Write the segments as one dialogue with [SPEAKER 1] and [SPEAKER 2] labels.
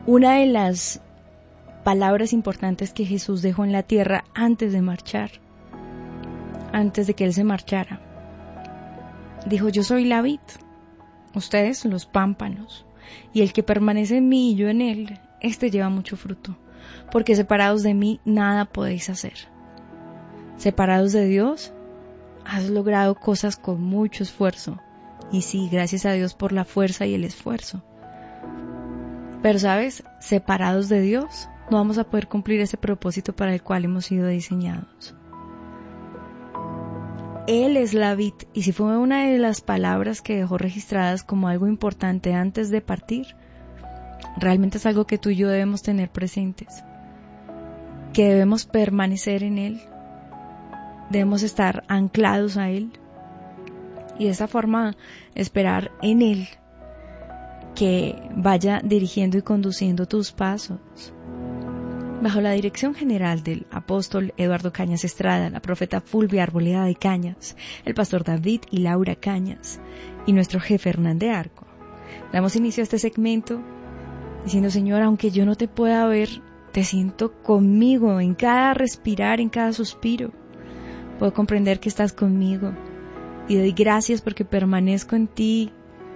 [SPEAKER 1] Una de las palabras importantes que Jesús dejó en la tierra antes de marchar, antes de que Él se marchara, dijo: yo soy la vid, ustedes los pámpanos, y el que permanece en mí y yo en él, este lleva mucho fruto, porque separados de mí nada podéis hacer. Separados de Dios, has logrado cosas con mucho esfuerzo, y sí, gracias a Dios por la fuerza y el esfuerzo. Pero sabes, separados de Dios, no vamos a poder cumplir ese propósito para el cual hemos sido diseñados. Él es la vid, y si fue una de las palabras que dejó registradas como algo importante antes de partir, realmente es algo que tú y yo debemos tener presentes, que debemos permanecer en Él, debemos estar anclados a Él, y de esa forma esperar en Él que vaya dirigiendo y conduciendo tus pasos. Bajo la dirección general del apóstol Eduardo Cañas Estrada, la profeta Fulvia Arboleda de Cañas, el pastor David y Laura Cañas y nuestro jefe Hernán de Arco, damos inicio a este segmento diciendo: Señor, aunque yo no te pueda ver, te siento conmigo en cada respirar, en cada suspiro. Puedo comprender que estás conmigo y doy gracias porque permanezco en ti.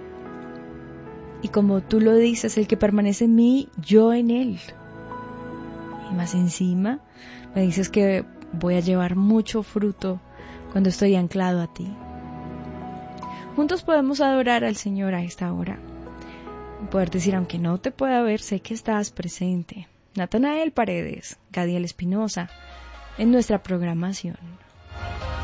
[SPEAKER 1] Y como tú lo dices, el que permanece en mí, yo en él. Y más encima, me dices que voy a llevar mucho fruto cuando estoy anclado a ti. Juntos podemos adorar al Señor a esta hora. Poder decir: aunque no te pueda ver, sé que estás presente. Natanael Paredes, Gadiel Espinosa, en nuestra programación.